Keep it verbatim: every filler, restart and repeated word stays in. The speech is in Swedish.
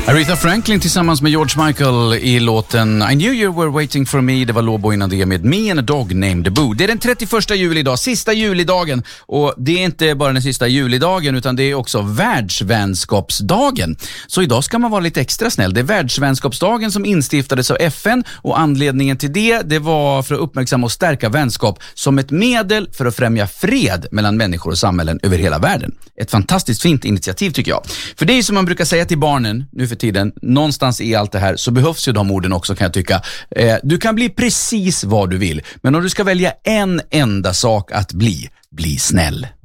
Aretha Franklin tillsammans med George Michael i låten I knew you were waiting for me. Det var Lobo innan det med Me and a Dog Named Boo. Det är den trettioförsta juli idag, sista julidagen. Och det är inte bara den sista julidagen utan det är också världsvänskapsdagen. Så idag ska man vara lite extra snäll. Det är världsvänskapsdagen som instiftades av F N och anledningen till det, det var för att uppmärksamma och stärka vänskap som ett medel för att främja fred mellan människor och samhällen över hela världen. Ett fantastiskt fint initiativ tycker jag. För det är som man brukar säga till barnen nu för tiden, någonstans i allt det här så behövs ju de orden också kan jag tycka. Eh, du kan bli precis vad du vill, men om du ska välja en enda sak att bli, bli snäll.